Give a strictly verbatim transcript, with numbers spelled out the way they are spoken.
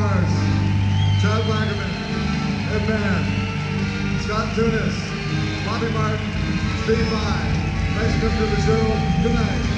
Mars, Chad Lagerman, Ed Mann, Scott Tunis, Bobby Martin, Steve Vai. Thanks for coming to the show. Good night.